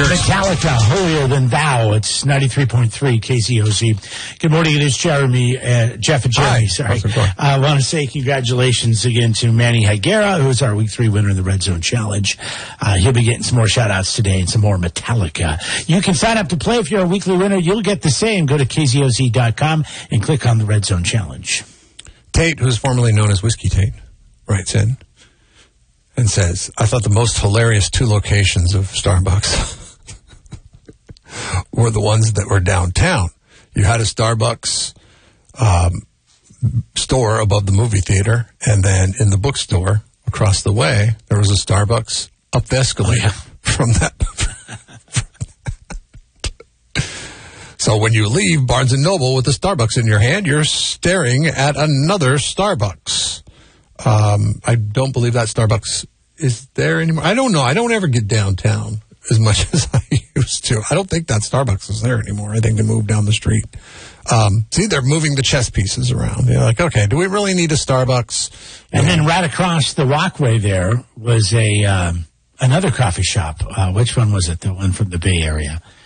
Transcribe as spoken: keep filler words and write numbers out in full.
Metallica, Holier Than Thou. It's ninety-three point three K Z O Z. Good morning. It is Jeremy, uh, Jeff and Jeremy. Hi. Sorry. I want to say congratulations again to Manny Higuera, who is our week three winner in the Red Zone Challenge. Uh, he'll be getting some more shout outs today and some more Metallica. You can sign up to play. If you're a weekly winner, you'll get the same. Go to K Z O Z dot com and click on the Red Zone Challenge. Tate, who's formerly known as Whiskey Tate, writes in and says, I thought the most hilarious two locations of Starbucks were the ones that were downtown. You had a Starbucks um, store above the movie theater, and then in the bookstore across the way, there was a Starbucks up the escalator oh, yeah. from that. So when you leave Barnes and Noble with a Starbucks in your hand, you're staring at another Starbucks. Um, I don't believe that Starbucks is there anymore. I don't know. I don't ever get downtown as much as I used to. I don't think that Starbucks is there anymore. I think they moved down the street. Um, see, they're moving the chess pieces around. They're like, okay, do we really need a Starbucks? And yeah. then right across the walkway there was a um, another coffee shop. Uh, which one was it? The one from the Bay Area.